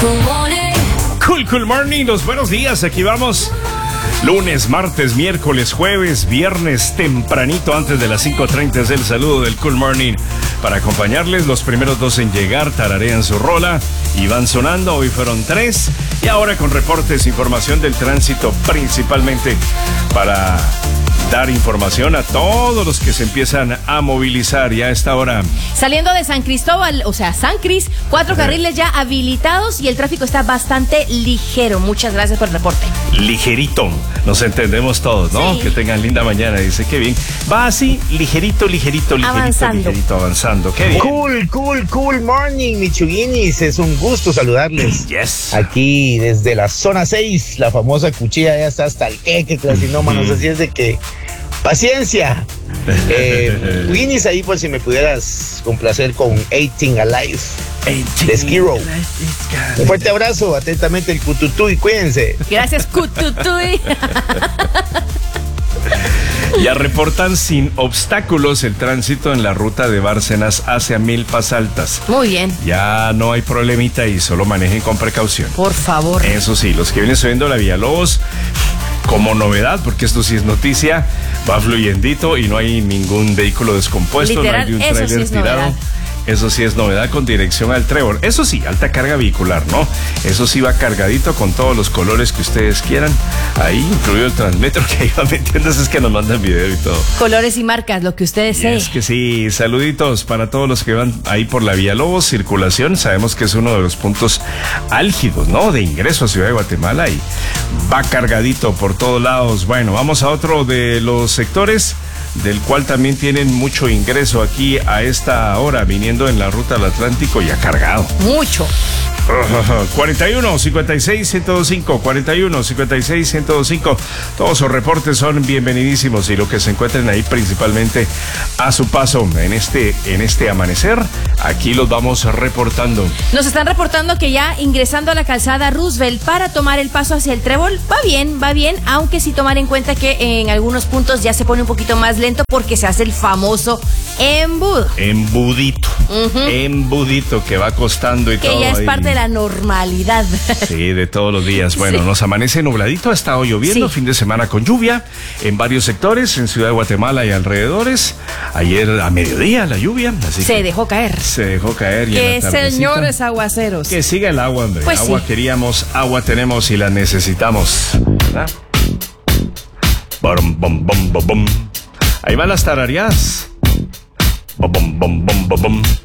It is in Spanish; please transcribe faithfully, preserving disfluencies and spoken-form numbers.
Cool morning. Cool, cool morning, los buenos días, aquí vamos. Lunes, martes, miércoles, jueves, viernes, tempranito antes de las cinco treinta es el saludo del Cool Morning. Para acompañarles, los primeros dos en llegar tararean su rola y van sonando. Hoy fueron tres y ahora con reportes, información del tránsito, principalmente para dar información a todos los que se empiezan a movilizar ya a esta hora. Saliendo de San Cristóbal, o sea, San Cris, cuatro carriles ya habilitados y el tráfico está bastante ligero. Muchas gracias por el reporte. Ligerito, nos entendemos todos, ¿no? Sí. Que tengan linda mañana, dice, qué bien. Va así, ligerito, ligerito, ligerito, Avanzando. ligerito, avanzando, qué bien. Cool, cool, cool morning, Michuguinis. Es un gusto saludarles. Yes. Aquí desde la zona seis, la famosa cuchilla ya está hasta el queque, clasinómanos. Así es de que, paciencia. Eh, Winnis, ahí por si me pudieras complacer con eighteen Alive de Skiro. Un fuerte abrazo, atentamente el Cututú y cuídense. Gracias, Cututuy. Ya reportan sin obstáculos el tránsito en la ruta de Bárcenas hacia Milpas Altas. Muy bien. Ya no hay problemita y solo manejen con precaución. Por favor. Eso sí, los que vienen subiendo la Villalobos, como novedad, porque esto sí es noticia, va fluyendito y no hay ningún vehículo descompuesto, Literal, no hay de un eso sí tráiler es tirado. novedad. Eso sí es novedad con dirección al Trébol. Eso sí, alta carga vehicular, ¿no? Eso sí va cargadito con todos los colores que ustedes quieran. Ahí, incluido el Transmetro que ahí va metiendo, es que nos mandan video y todo. Colores y marcas, lo que ustedes Y deseen. es que sí, saluditos para todos los que van ahí por la Villalobos, circulación, sabemos que es uno de los puntos álgidos, ¿no? De ingreso a Ciudad de Guatemala y va cargadito por todos lados. Bueno, vamos a otro de los sectores del cual también tienen mucho ingreso aquí a esta hora, viniendo en la ruta del Atlántico ya cargado. Mucho. cuarenta y uno, cincuenta y seis, ciento veinticinco, cuarenta y uno, cincuenta y seis, ciento veinticinco. Todos sus reportes son bienvenidísimos y lo que se encuentren ahí principalmente a su paso en este, en este amanecer, aquí los vamos reportando. Nos están reportando que ya ingresando a la calzada Roosevelt para tomar el paso hacia el Trébol, va bien, va bien, aunque sí tomar en cuenta que en algunos puntos ya se pone un poquito más lento porque se hace el famoso embudo. Embudito, uh-huh. embudito que va costando y que todo. Que ya es ahí. parte de la normalidad. Sí, de todos los días. Bueno, sí. Nos amanece nubladito, ha estado lloviendo, sí. Fin de semana con lluvia en varios sectores, en Ciudad de Guatemala y alrededores. Ayer a mediodía la lluvia. Así se que dejó caer. Se dejó caer. Y que en la señores aguaceros. Que siga el agua, hombre. Pues agua sí. queríamos, agua tenemos y la necesitamos. ¿Verdad? Bom, bom, bom, bom, bom. Ahí van las tarareadas. Bom, bom, bom, bom, bom.